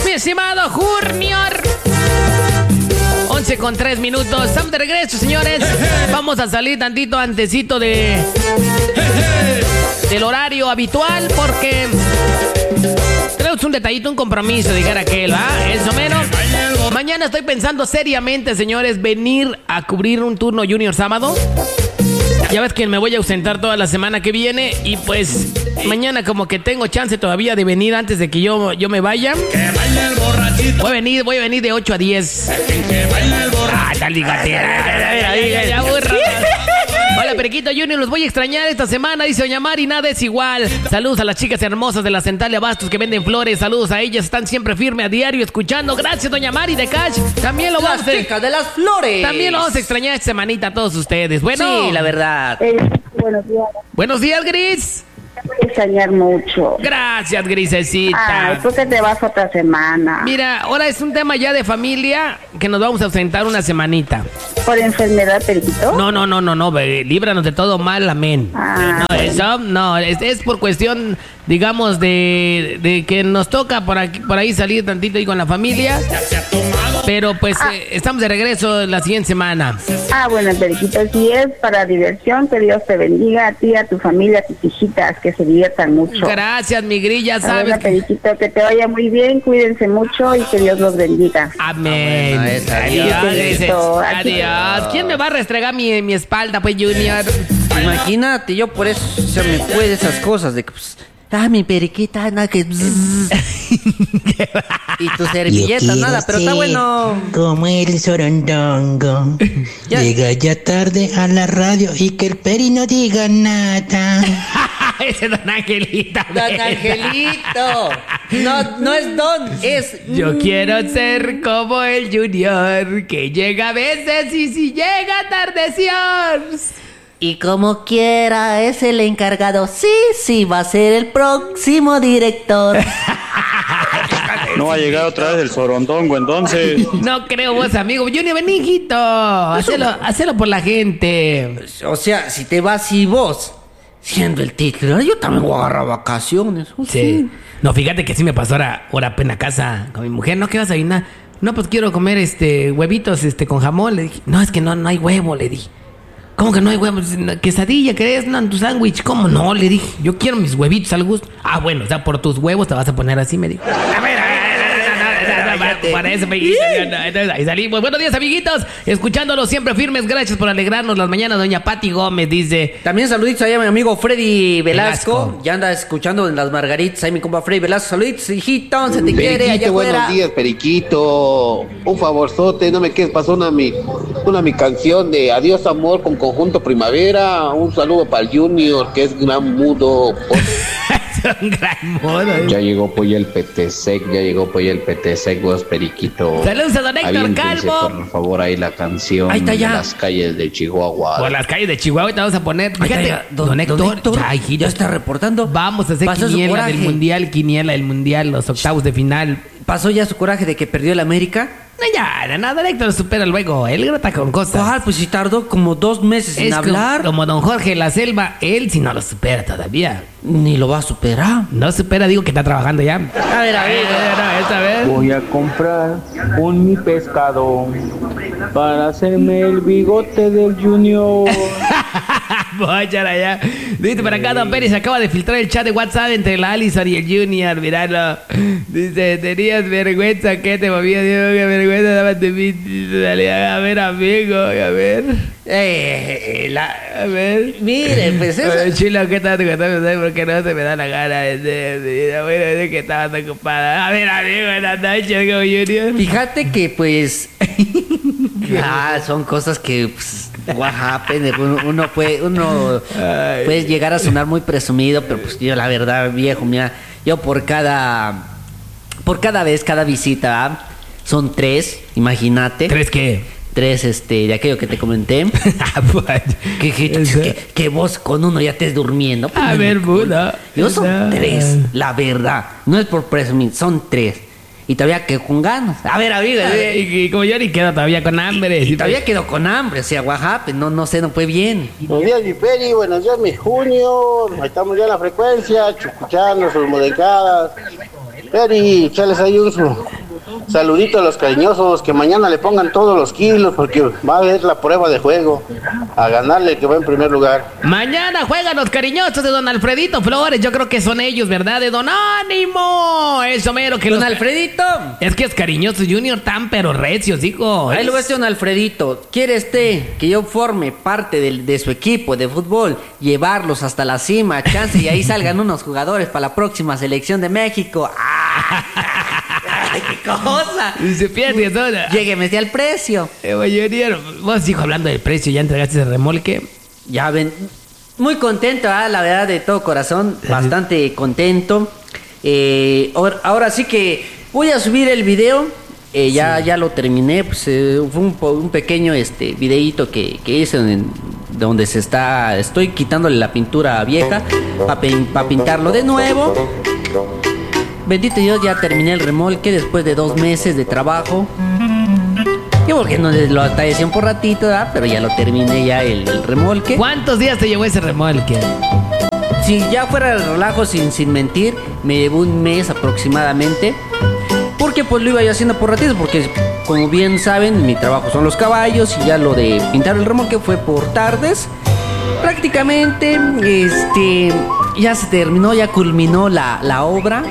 mi estimado Junior. 11:03. Estamos de regreso, señores. Vamos a salir tantito antesito del horario habitual porque tenemos un detallito, un compromiso, dijera aquel, ¿va? Eso menos. Mañana estoy pensando seriamente, señores, venir a cubrir un turno Junior sábado. Ya ves que me voy a ausentar toda la semana que viene y pues mañana como que tengo chance todavía de venir antes de que yo me vaya. Voy a venir de 8 a 10. Tal ligatera. Ya burra. Hola, Periquito Junior, los voy a extrañar esta semana, dice doña Mari, nada es igual. Saludos a las chicas hermosas de la Central de Abastos que venden flores, saludos a ellas, están siempre firme a diario escuchando. Gracias, doña Mari de Cash. También lo vamos a... Las chicas de las flores. También lo vamos a extrañar esta semanita a todos ustedes. Bueno. Sí, la verdad. Buenos días. Buenos días, Gris. Te voy a extrañar mucho. Gracias, Grisecita. Ay, ¿por qué te vas otra semana? Mira, ahora es un tema ya de familia que nos vamos a ausentar una semanita. ¿Por enfermedad, Periquito? No, líbranos de todo mal, amén. Ah, No, eso, no, es por cuestión, digamos, de que nos toca por ahí salir tantito ahí con la familia. Pero pues estamos de regreso la siguiente semana. Bueno, Periquito, si es para diversión, que Dios te bendiga a ti, a tu familia, a tus hijitas, que se diviertan mucho. Gracias, mi grilla, sabes. Bueno, Periquito, que te vaya muy bien, cuídense mucho y que Dios los bendiga. Amén. Adiós. ¿Quién me va a restregar mi espalda, pues, Junior? Imagínate, yo por eso se me puede esas cosas de que pues, mi periquita, nada que y tu servilleta, nada, pero está bueno. Como el sorondongo. Llega ya tarde a la radio y que el peri no diga nada. Ese es Don Angelito. Don Angelito. No es Don, es... Yo quiero ser como el Junior, que llega a veces y si llega tardeció. Y como quiera, es el encargado. Sí, va a ser el próximo director. No va a llegar otra vez el sorondongo, entonces. No creo vos, amigo. Junior, ven, hijito. Hacelo por la gente. O sea, si te vas y vos, siendo el titular, yo también voy a agarrar vacaciones. Sí. No, fíjate que sí me pasó ahora en casa con mi mujer. ¿No? ¿Qué vas a ir? No, pues quiero comer huevitos con jamón. Le dije, no, es que no hay huevo, le dije. ¿Cómo que no hay huevos? ¿Quesadilla querés? No, en tu sándwich. ¿Cómo no? Le dije, yo quiero mis huevitos al gusto. Bueno, o sea, por tus huevos te vas a poner así, me dijo. A ver, para eso, amiguitos. Ahí salimos. Buenos días, amiguitos. Escuchándolos siempre firmes. Gracias por alegrarnos las mañanas. Doña Pati Gómez dice. También saluditos allá a mi amigo Freddy Velasco. Ya anda escuchando en las Margaritas. Ahí mi compa Freddy Velasco. Saluditos, hijito. Se te Periquito, quiere allá afuera. Buenos días, Periquito. Un favorzote, no me quedes pasar una mi canción de Adiós Amor con Conjunto Primavera. Un saludo para el Junior, que es gran mudo. Un gran modo. Ya llegó pues el PTSEC, vos, Periquito. Saludos a don Héctor Calvo. Por favor, ahí la canción. Ahí está ya. De las calles de Chihuahua. Por las calles de Chihuahua te vamos a poner. Fíjate, don Héctor. Ya está reportando. Vamos a hacer quiniela del mundial, los octavos de final. ¿Pasó ya su coraje de que perdió el América? No, ya, nada, Héctor supera luego. Él grata con cosas. ¿Cuál? Pues si tardó como 2 meses en hablar. Como don Jorge La Selva, él sí no lo supera todavía. Ni lo va a superar. No supera, digo que está trabajando ya. A ver. Esta vez. Voy a comprar mi pescado para hacerme el bigote del Junior. Voy a echar allá. Dice para acá, don Pérez, acaba de filtrar el chat de WhatsApp entre la Alison y el Junior. Miralo. Dice, tenías vergüenza que te movía. Dios, qué vergüenza dabas de mí. A ver, amigo, a ver. A ver. Mire, pues eso. Chilo, ¿qué tal? Porque no se me da la gana de que estaba tan ocupada. A ver, amigo, en la noche como Junior. Fíjate que pues son cosas que pues, what happened. Uno puede llegar a sonar muy presumido, pero pues yo la verdad, viejo, mira, yo por cada visita, son 3, imagínate. ¿3 qué? 3 de aquello que te comenté. que vos con uno ya estés durmiendo. A ver, Buda. Yo son 3, la verdad. No es por presumir, son 3. Y todavía quedo con ganas. A ver, amigo. Y como yo ni quedo todavía con hambre. Y todavía quedo con hambre. O sea, what happened? No sé, no fue bien. Buenos días, mi Peri. Buenos días, mi Junior. Ahí estamos ya en la frecuencia, escuchando sus modecadas. Peri, échales ahí Saludito a los cariñosos, que mañana le pongan todos los kilos porque va a haber la prueba de juego. A ganarle el que va en primer lugar. Mañana juegan los cariñosos de don Alfredito Flores. Yo creo que son ellos, ¿verdad? De don Ánimo. Eso mero que Don los... Alfredito. Es que es Cariñosos Junior tan pero recios, hijo. Ahí lo ves, don Alfredito. ¿Quiere usted que yo forme parte de su equipo de fútbol? Llevarlos hasta la cima, chance, y ahí salgan unos jugadores para la próxima selección de México. ¡Ah! ¡Ay, qué cosa! Se pierde todo. Llégueme al precio. Junior, vos, hijo, hablando del precio, ¿ya entregaste ese remolque? Ya ven, muy contento, la verdad, de todo corazón, bastante contento. Ahora sí que voy a subir el video, ya lo terminé, pues fue un pequeño videíto que hice donde estoy quitándole la pintura vieja para pintarlo de nuevo. Bendito Dios, ya terminé el remolque después de 2 meses de trabajo. Yo porque no lo atallé por ratito, ¿verdad? Pero ya lo terminé ya el remolque. ¿Cuántos días te llevó ese remolque? Si ya fuera el relajo, sin mentir, me llevó 1 mes aproximadamente. Porque pues lo iba yo haciendo por ratitos, porque como bien saben, mi trabajo son los caballos y ya lo de pintar el remolque fue por tardes. Prácticamente, ya se terminó, ya culminó la obra.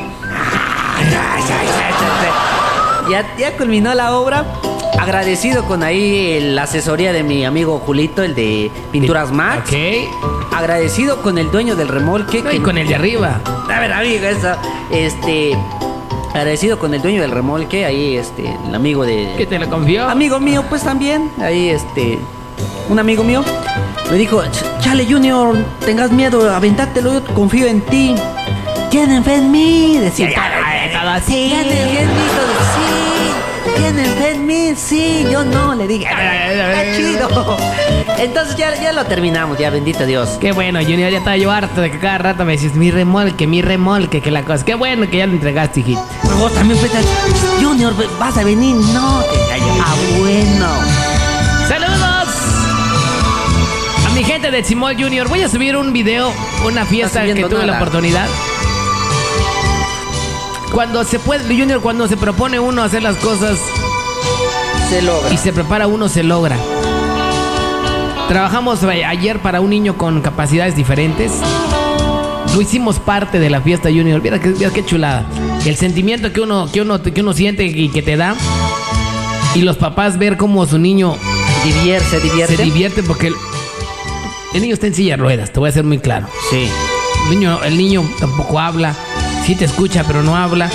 Ya culminó la obra. Agradecido con ahí la asesoría de mi amigo Julito, el de Pinturas Max. Ok. Agradecido con el dueño del remolque. Y con el de arriba. A ver, amigo, eso. Agradecido con el dueño del remolque, ahí el amigo de... ¿Qué te lo confió? Amigo mío, pues también, ahí un amigo mío me dijo, chale Junior, tengas miedo, aventátelo, yo confío en ti. Tienen fe en mí, decía. Así. Tienen fe en mí, sí. Tienen fe en mí, sí, yo no, le dije. Está chido. Entonces ya lo terminamos, ya, bendito Dios. Qué bueno, Junior, ya estaba yo harto de que cada rato me decís mi remolque, que la cosa. Qué bueno que ya lo entregaste, hijito. Pero vos también pensás, Junior, ¿vas a venir? No, te callo. Ah, bueno. ¡Saludos! A mi gente de Simol Junior, voy a subir un video, una fiesta que tuve la oportunidad. Cuando se puede, Junior, cuando se propone uno hacer las cosas, se logra. Y se prepara uno, se logra. Trabajamos ayer para un niño con capacidades diferentes. Lo hicimos parte de la fiesta Junior. Mira qué chulada. El sentimiento que uno siente y que te da. Y los papás ver cómo su niño se divierte porque el niño está en silla de ruedas, te voy a ser muy claro. Sí. El niño tampoco habla. Sí te escucha, pero no habla.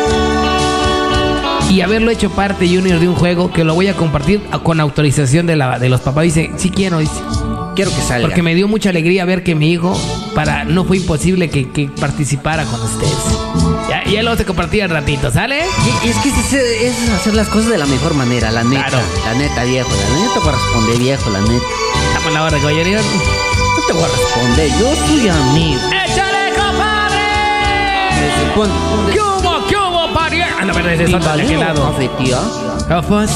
Y haberlo hecho parte, Junior, de un juego que lo voy a compartir con autorización de los papás. Dice, sí quiero que salga. Porque me dio mucha alegría ver que mi hijo, no fue imposible que participara con ustedes. Ya lo se compartía al ratito, ¿sale? Y es que es hacer las cosas de la mejor manera, la neta. Claro. La neta, viejo. La neta corresponde, viejo, la neta. Estamos en la hora, Junior. No te voy a responder, yo soy amigo. ¡Échale, compadre! ¿Qué hubo, pariente? Ah, no, pero ese es otro de aquel lado. Café, tía.